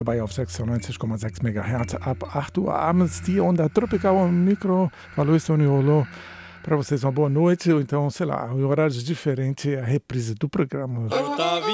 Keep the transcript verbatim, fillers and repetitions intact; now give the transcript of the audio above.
dabei auf sechsundneunzig Komma sechs Megahertz ab acht Uhr abends, die onda tropical ao micro. Falou isso, Niolo. Para vocês uma boa noite, ou então, sei lá, em horários diferentes, a reprise do programa.